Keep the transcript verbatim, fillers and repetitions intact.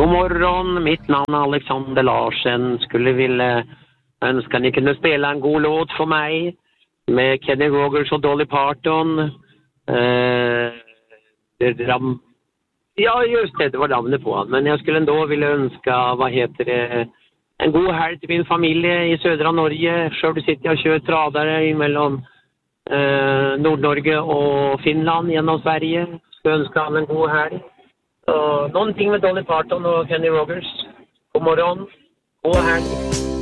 God morgon, mitt namn är Alexander Larsen. Skulle vilja önska ni kunde spela en god låt för mig med Kenny Rogers och Dolly Parton. Eh, det ram... Ja, just det, det var namnet på han. Men jag skulle ändå vilja önska, vad heter det, en god helg till min familj i södra Norge. Själv sitter jag och kör tradare mellan eh, Nordnorge och Finland genom Sverige. Ska önska han en god helg. Uh, någonting med Dolly Parton och Kenny Rogers. God morgon. God helg.